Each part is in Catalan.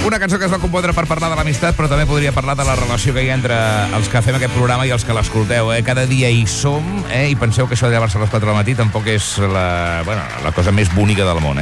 Una cançó que es va compondre per parlar de l'amistat, però també podria parlar de la relació que hi ha entre els que fem aquest programa i els que l'escolteu. Cada dia hi som, i penseu que això de llevar-se a les 4 del matí tampoc és la cosa més bonica del món,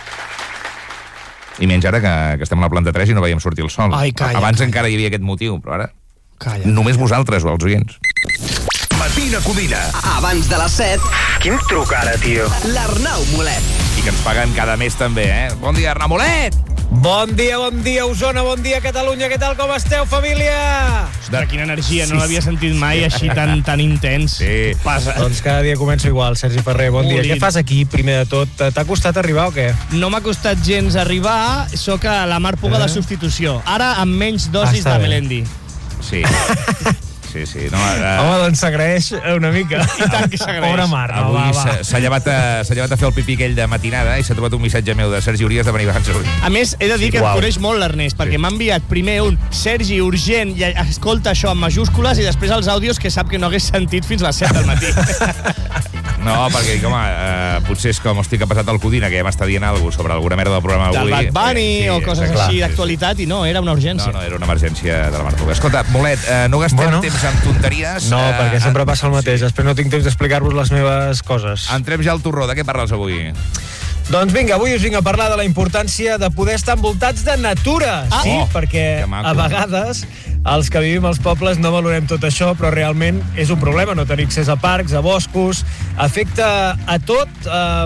I menys ara que estem a la planta 3 i no veiem sortir el sol. Ai, calla, Abans calla. encara hi havia aquest motiu, però ara Calla. només vosaltres o els oients. Matina Codina. Abans de les 7, Qui em truca ara, tio? l'Arnau Molet. I que ens paguen cada mes també, Bon dia, Arnau Molet! Bon dia, Osona, bon dia, Catalunya. Què tal, com esteu, família? Ostres, quina energia, no l'havia sentit mai així tan intens. Sí. Passa. Doncs cada dia començo igual, Sergi Ferrer, bon dia. Què fas aquí, primer de tot? T'ha costat arribar o què? No m'ha costat gens arribar, sóc a la Mar Puga de substitució. Ara amb menys dosis Està de bé. Melendi. Sí. Sí. No, Home, doncs s'agraeix una mica. I tant que s'agraeix. Pobra Mar, no, avui va. s'ha llevat a fer el pipí aquell de matinada i s'ha trobat un missatge meu de Sergi, hauries de venir abans. A més, he de dir que em coneix molt l'Ernest, perquè m'ha enviat primer un Sergi, urgent, i escolta això en majúscules, i després els àudios que sap que no hagués sentit fins a les 7 del matí. No, perquè dic, home, potser és com estic passat al Codina, que ja m'està dient alguna cosa sobre alguna merda del programa Del avui. Bad Bunny o coses així d'actualitat, i no, era una urgència. No, era una emergència de la Mar Puga. Escolta, Molet, no gastem temps en tonteries. No, perquè sempre passa el mateix. Després no tinc temps d'explicar-vos les meves coses. Entrem ja al torró. De què parles avui? Doncs vinga, avui us vinc a parlar de la importància de poder estar envoltats de natura. Sí, perquè que maco. a vegades els que vivim als pobles no valorem tot això, però realment és un problema no tenir accés a parcs, a boscos, afecta a tot, a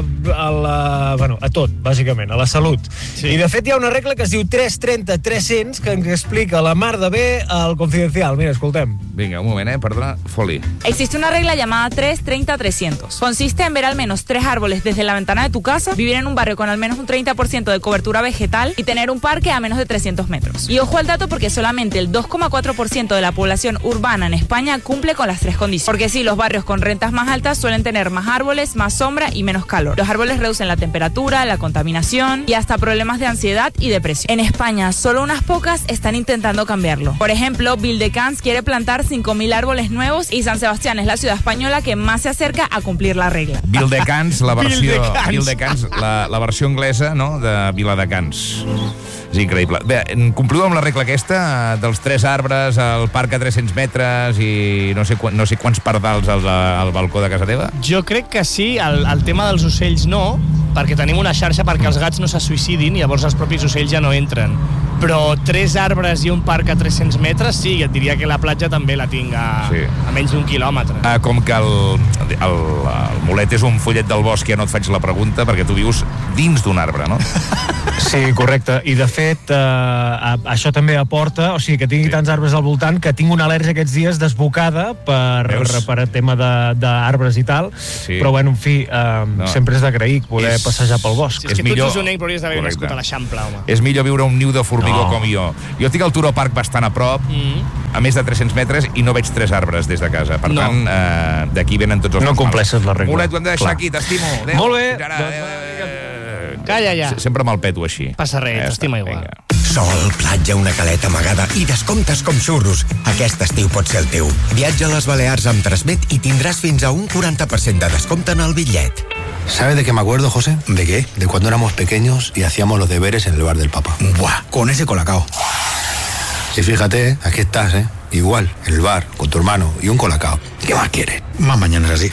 tot, bàsicament, a la salut. Sí. I de fet hi ha una regla que es diu 330-300 que ens explica la Mar de bé al Confidencial. Mira, escoltem. Vinga, un moment, perdona, Foli. Existe una regla llamada 330-300. Consiste en ver al menos 3 árboles desde la ventana de tu casa, vivir en un barrio con al menos un 30% de cobertura vegetal y tener un parque a menos de 300 metros. Y ojo al dato porque solamente el 2,4% de la población urbana en España cumple con las 3 condiciones. Porque sí, los barrios con rentas más altas suelen tener más árboles, más sombra y menos calor. Los árboles reducen la temperatura, la contaminación y hasta problemas de ansiedad y depresión. En España, solo unas pocas están intentando cambiarlo. Por ejemplo, Vildecans quiere plantar 5.000 árboles nuevos y San Sebastián es la ciudad española que más se acerca a cumplir la regla. Vildecans, la versió... Vildecans. La versió anglesa, no?, de Viladecans. És increïble. Bé, compliu amb la regla aquesta dels 3 arbres, el parc a 300 metres i no sé quants pardals al balcó de casa teva? Jo crec que sí, el tema dels ocells no, perquè tenim una xarxa perquè els gats no se suïcidin i llavors els propis ocells ja no entren. Però 3 arbres i un parc a 300 metres, sí, et diria que la platja també la tinc a menys d'1 quilòmetre. Com que el Molet és un follet del bosc, ja no et faig la pregunta, perquè tu vius dins d'un arbre, no? Sí, correcte. I, de fet, això també aporta, o sigui, que tingui tants arbres al voltant, que tinc una al·lèrgia aquests dies desbocada per tema d'arbres i tal. Sí. Però, bueno, en fi, sempre és d'agrair poder passejar pel bosc. Si és que tu ets usonenc, però hauries d'haver nascut a l'Eixample, home. És millor viure un niu de formigó com jo. Jo tinc el Turó Park bastant a prop, a més de 300 metres, i no veig 3 arbres des de casa. Per tant, d'aquí venen tots els... No compleixes la regla. Molet, ho hem de deixar aquí, t'estimo. Adéu. Molt bé. Calla ja. Sempre me'l peto així. Passa res, t'estima igual. Sol, platja, una caleta amagada i descomptes com xurros. Aquest estiu pot ser el teu. Viatja a les Balears amb Transmet i tindràs fins a un 40% de descompte en el bitllet. ¿Sabe de qué me acuerdo, José? ¿De qué? De cuando éramos pequeños y hacíamos los deberes en el bar del Papa. Buah, con ese colacao. Y fíjate, aquí estás, ¿eh? Igual, en el bar, con tu hermano y un colacao. ¿Qué más quieres? Más mañanas así.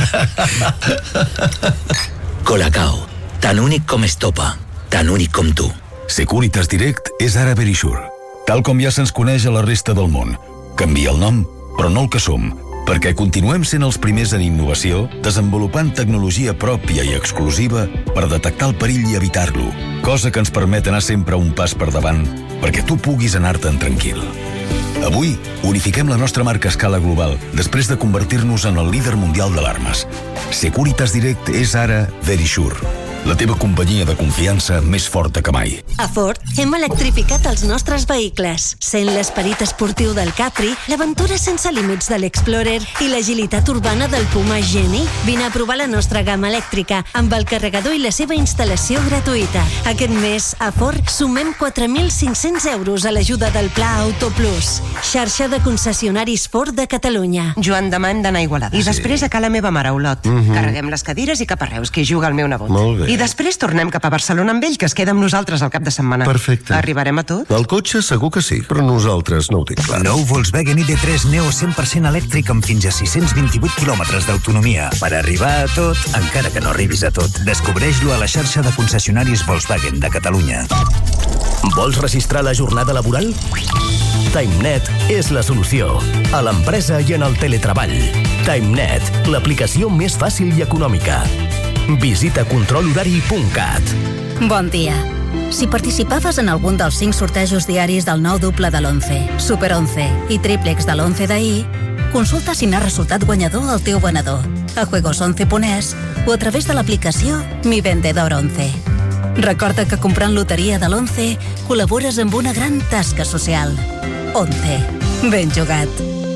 Colacao, tan únic com Estopa, tan únic com tu. Securitas Direct és ara Verisure. Tal com ja se'ns coneix a la resta del món. Canvia el nom, però no el que som, perquè continuem sent els primers en innovació, desenvolupant tecnologia pròpia i exclusiva per detectar el perill i evitar-lo, cosa que ens permet anar sempre un pas per davant perquè tu puguis anar-te'n tranquil. Avui, unifiquem la nostra marca a escala global després de convertir-nos en el líder mundial d'alarmes. Securitas Direct és ara Verisure, la teva companyia de confiança més forta que mai. A Ford hem electrificat els nostres vehicles, sent l'esperit esportiu del Capri, l'aventura sense límits de l'Explorer i l'agilitat urbana del Puma Geni. Vine a provar la nostra gamma elèctrica amb el carregador i la seva instal·lació gratuïta. Aquest mes, a Ford, sumem 4.500 euros a l'ajuda del Pla Auto Plus. Xarxa de concessionaris Ford de Catalunya. Joan, demà hem d'anar a Igualada. I després a ca la meva mare, a Olot. Carreguem les cadires i cap a Reus, que hi juga el meu nebot. Molt bé. I després tornem cap a Barcelona amb ell, que es queda amb nosaltres al cap de setmana. Perfecte. Arribarem a tot? El cotxe segur que sí, però nosaltres no ho tinc clar. Nou Volkswagen ID3 Neo 100% elèctric amb fins a 628 quilòmetres d'autonomia. Per arribar a tot, encara que no arribis a tot, descobreix-lo a la xarxa de concessionaris Volkswagen de Catalunya. Vols registrar la jornada laboral? TimeNet és la solució. A l'empresa i en el teletreball. TimeNet, l'aplicació més fàcil i econòmica. Visita controlhorari.cat. Bon dia. Si participaves en algun dels 5 sortejos diaris del nou doble de l'11, Super 11 i triplex de l'11 d'ahir, consulta si n'ha resultat guanyador el teu venedor a juegos11.es o a través de l'aplicació Mi Vendedor 11. Recorda que comprant loteria de l'11 col·labores amb una gran tasca social. 11. Ben jugat.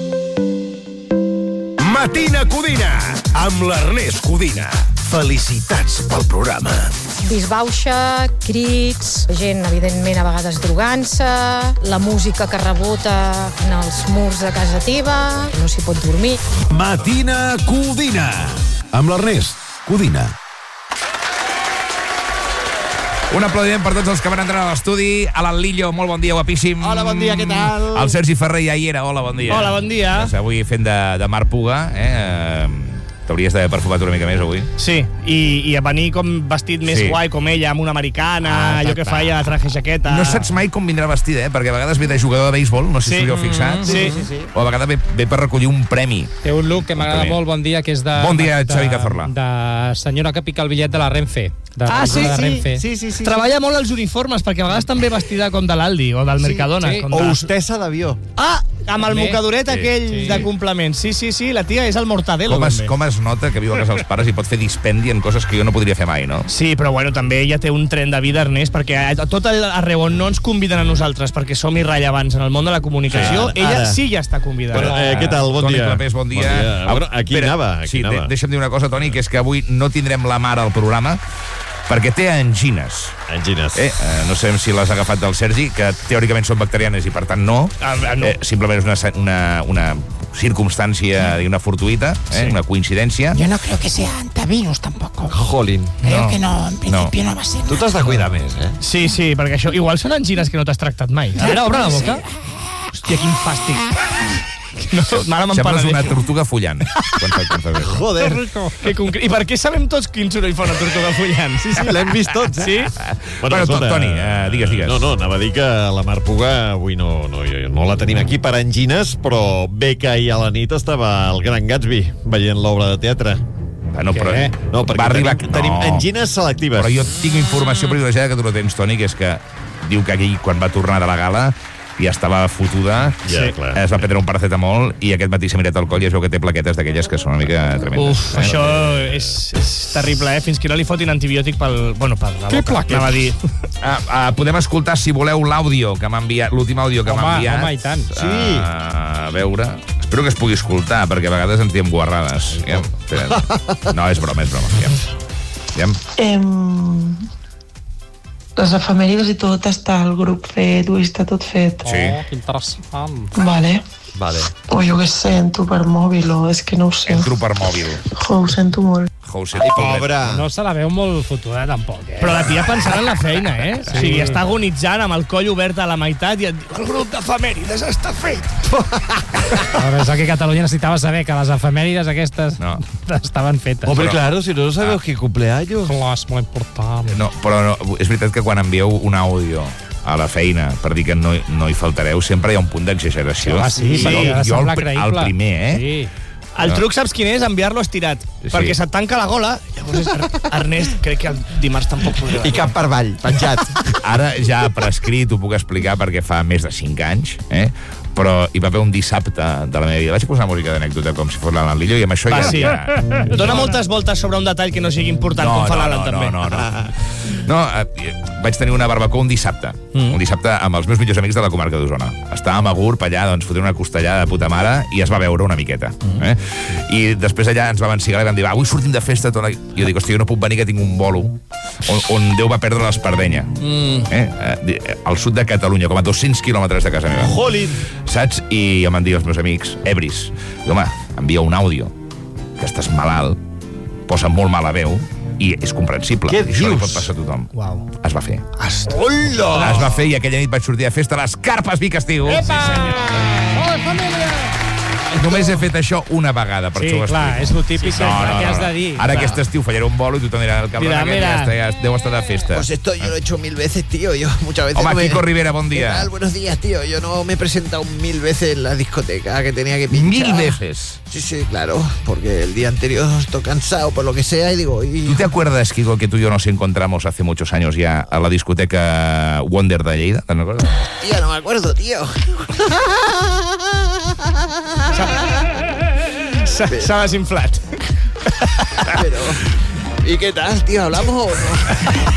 Matina Codina, amb l'Ernest Codina. Felicitats pel programa. Disbauxa, crits, gent, evidentment, a vegades drogant-se, la música que rebota en els murs de casa teva, que no s'hi pot dormir. Matina Codina, amb l'Ernest Codina. Un aplaudiment per tots els que van entrar a l'estudi. Alan Lillo, molt bon dia, guapíssim. Hola, bon dia, què tal? El Sergi Ferrer ja hi era, hola, bon dia. Hola, bon dia. Avui fent de Marc Puga, t'hauries d'haver perfumat una mica més avui. Sí, i a venir com vestit més guai com ella, amb una americana, allò que feia, traje jaqueta... No saps mai com vindrà vestida, perquè a vegades ve de jugador de béisbol, no sé si ho heu fixat. Sí. O a vegades ve per recollir un premi. Té un look que m'agrada molt, bon dia, que és de... Bon dia, Xavi Cazorla. De senyora que pica el bitllet de la Renfe. Sí. Treballa molt els uniformes, perquè a vegades també vestida com de l'Aldi o del Mercadona. O hostessa d'avió. Ah, amb el mocadoret aquell de complement. Sí, la tia és el Mortadelo. Com es nota que viu a casa dels pares i pot fer dispendi en coses que jo no podria fer mai, no? Sí, però bueno, també ella té un tren de vida, Ernest, perquè a tot arreu on no ens conviden a nosaltres perquè som irrellevants en el món de la comunicació, ella sí ja està convidada. Bueno, què tal? Bon dia. Toni Clapés, bon dia. Bueno, aquí anava. Deixa'm dir una cosa, Toni, que és que avui no tindrem la mare al programa perquè té angines. Angines. No sabem si l'has agafat del Sergi, que teòricament són bacterianes i per tant no. Simplement és una circunstància, una fortuita, una coincidència. Yo no creo que sea antivirus tampoco. Jolín. Creo que no, en principio no va a ser. Tu t'has de cuidar més, Sí, perquè això... Igual són angines que no t'has tractat mai. A veure, obre la boca. Hòstia, quin fàstic. Sembles una tortuga follant. Joder. I per què sabem tots quin soroll fa una tortuga follant? Sí, l'hem vist tots. Sí? Bueno, Toni, digues. No, anava a dir que la Mar Puga avui no la tenim aquí per angines, però bé que ahir a la nit estava el Gran Gatsby veient l'obra de teatre. Perquè tenim angines selectives. Però jo tinc informació privilegiada que tu no tens, Toni, que és que diu que aquell, quan va tornar de la gala, ja estava fotuda, es va prendre un paracetamol i aquest matí s'ha mirat al coll i es veu que té plaquetes d'aquelles que són una mica tremendes. Això és terrible, fins que no li fotin antibiòtic per la boca. Què plaquetes? Podem escoltar, si voleu, l'àudio que m'ha enviat, l'últim àudio que m'ha enviat. Home, i tant. A veure... Espero que es pugui escoltar, perquè a vegades ens diem guarrades. No, és broma. Les efemèrides i tot està el grup fet, ho està tot fet. Sí. Que interessant. Vale. O jo què sé, entro per mòbil, o és que no ho sé. Entro per mòbil. Ho sento molt. Pobre. No se la veu molt fotuda, tampoc, Però la tia pensant en la feina, O sigui, està agonitzant amb el coll obert a la meitat i el grup d'efemèrides està fet. Però és que Catalunya necessitava saber que les efemèrides aquestes estaven fetes. Hombre, claro, si no sabeu quin cumpleaños. Clar, és molt important. No, però és veritat que quan envieu un àudio a la feina per dir que no hi faltareu, sempre hi ha un punt d'exageració. Sí, jo el primer, Sí. El truc, saps quin és? Enviar-lo estirat. Perquè se't tanca la gola. Llavors, Ernest, crec que el dimarts tampoc podrà. I cap per avall, penjat. Ara ja prescrit, ho puc explicar perquè fa més de 5 anys, però hi va haver un dissabte de la meva vida. Vaig posar música d'anècdota com si fos l'Alan Lillo i amb això Dóna moltes voltes sobre un detall que no sigui important com fa l'Alan també. No, vaig tenir una barbacoa un dissabte. Un dissabte amb els meus millors amics de la comarca d'Osona. Estàvem a Gurb allà, fotent una costellada de puta mare i es va veure una miqueta. I després allà ens vam encigar i vam dir, avui sortim de festa. I jo dic, hòstia, jo no puc venir que tinc un bolo on Déu va perdre l'Espardenya. Al sud de Catalunya, com a 200 quilòmetres de casa meva. Jolín! Saps? I em van dir els meus amics, ebris, home, envia un àudio, que estàs malalt, posa molt mala veu, I és comprensible. Què Això li dius? pot passar a tothom. Uau. Es va fer. Hola! Es va fer i aquella nit vaig sortir a festa a les Carpes Vic Estiu. Epa! Oh, família! Només he fet això una vegada, per Sí, això ho clar, explico. és lo típic que has de dir. Ara Clar. aquest estiu fallaré un bolo i tothom dirà el cabrón Mira, aquest mira. ja deu estar de festa. Pues esto yo lo he hecho 1000 veces, tío. Yo muchas veces. Home, Kiko Rivera, bon ¿Qué dia. tal? Buenos días, tío. Yo no me he presentado 1000 veces en la discoteca que tenía que pinchar. 1000 veces. Sí, sí, claro. Porque el día anterior estoy cansado por lo que sea y digo. ¿Tú te acuerdas, Kiko, que tú y yo nos encontramos hace muchos años ya a la discoteca Wonder de Lleida? ¿Te acuerdas? Tío, no me acuerdo, tío. S'ha desinflat. Pero. ¿Y qué tal, tío? ¿Hablamos o no?